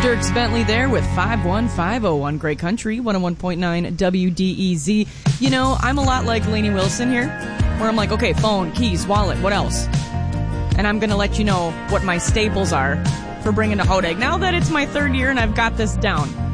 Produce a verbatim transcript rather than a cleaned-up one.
Dierks Bentley there with five one five zero on Great Country, one oh one point nine W D E Z. You know, I'm a lot like Lainey Wilson here, where I'm like, okay, phone, keys, wallet, what else? And I'm going to let you know what my staples are for bringing to Hodag. Now that it's my third year and I've got this down.